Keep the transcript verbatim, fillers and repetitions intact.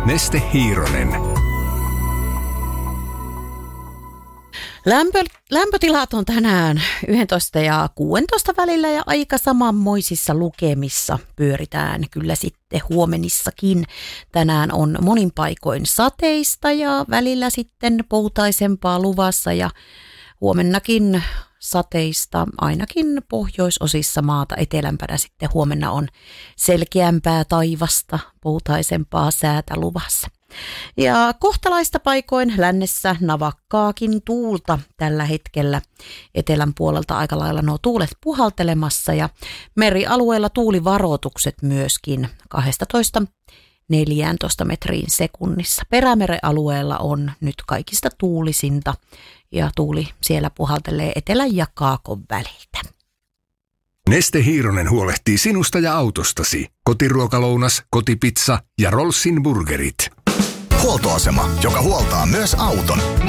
Neste Hiironen. Lämpö, lämpötilat on tänään yksitoista ja kuusitoista välillä ja aika samanmoisissa lukemissa pyöritään kyllä sitten huomenissakin. Tänään on monin paikoin sateista ja välillä sitten poutaisempaa luvassa ja huomennakin sateista ainakin pohjoisosissa maata, etelämpänä sitten huomenna on selkeämpää taivasta, poutaisempaa säätä luvassa. Ja kohtalaista paikoin lännessä navakkaakin tuulta tällä hetkellä. Etelän puolelta aika lailla nuo tuulet puhaltelemassa ja merialueella tuulivaroitukset myöskin kaksitoista neljätoista metriin sekunnissa. Perämeren alueella on nyt kaikista tuulisinta ja tuuli siellä puhaltelee etelän ja kaakon väliltä. Neste Hiironen huolehtii sinusta ja autostasi. Kotiruokalounas, kotipizza ja Rollsin burgerit. Huoltoasema, joka huoltaa myös auton.